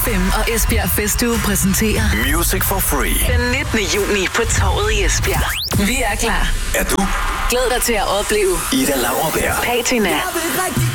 FM og Esbjerg Festuge præsenterer Music for Free. den 19. juni på Torvet i Esbjerg. Vi er klar. Er du? Glæd dig til at opleve Ida Lauerberg, Patina,